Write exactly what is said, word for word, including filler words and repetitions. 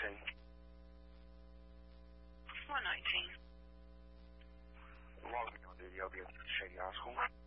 nineteen. one nineteen. Logging on the Yogi Shady High School.